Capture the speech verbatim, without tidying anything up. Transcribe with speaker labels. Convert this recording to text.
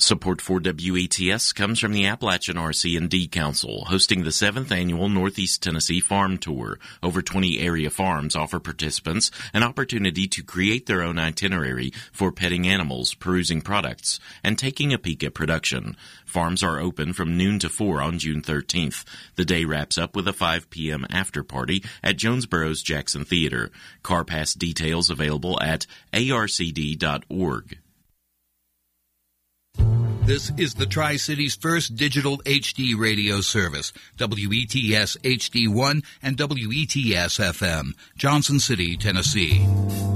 Speaker 1: Support for W E T S comes from the Appalachian R C and D Council, hosting the seventh Annual Northeast Tennessee Farm Tour. Over twenty area farms offer participants an opportunity to create their own itinerary for petting animals, perusing products, and taking a peek at production. Farms are open from noon to four on June thirteenth. The day wraps up with a five p.m. after party at Jonesboro's Jackson Theater. Car pass details available at A R C D dot org.
Speaker 2: This is the Tri-Cities first digital H D radio service, W E T S H D one and W E T S F M, Johnson City, Tennessee.